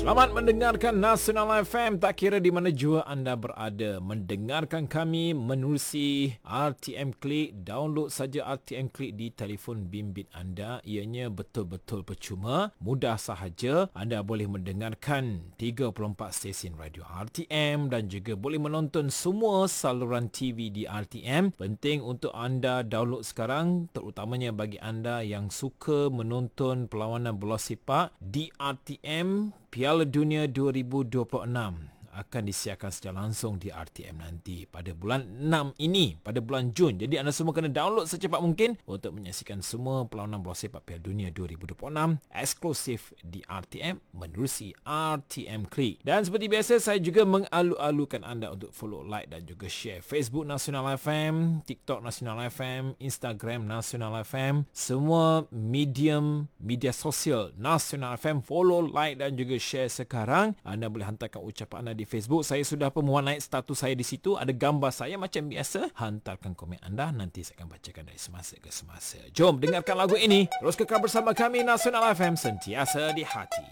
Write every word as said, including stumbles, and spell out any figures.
Selamat mendengarkan Nasional F M, tak kira di mana jua anda berada. Mendengarkan kami menerusi R T M Klik. Download saja R T M Klik di telefon bimbit anda. Ianya betul-betul percuma. Mudah sahaja. Anda boleh mendengarkan tiga puluh empat stesen radio R T M dan juga boleh menonton semua saluran T V di R T M. Penting untuk anda download sekarang, terutamanya bagi anda yang suka menonton perlawanan bola sepak di R T M. Piala Dunia dua ribu dua puluh enam akan disiarkan secara langsung di R T M nanti pada bulan enam ini, pada bulan Jun. Jadi anda semua kena download secepat mungkin untuk menyaksikan semua perlawanan bola sepak Piala Dunia dua ribu dua puluh enam eksklusif di R T M menerusi R T M Klik. Dan seperti biasa, saya juga mengalu-alukan anda untuk follow, like dan juga share Facebook Nasional F M, TikTok Nasional F M, Instagram Nasional F M, semua medium media sosial Nasional F M. Follow, like dan juga share sekarang. Anda boleh hantarkan ucapan anda di Facebook. Saya sudah pun muat naik status saya di situ. Ada gambar saya macam biasa. Hantarkan komen anda. Nanti saya akan bacakan dari semasa ke semasa. Jom dengarkan lagu ini. Terus kekal bersama kami Nasional F M, sentiasa di hati.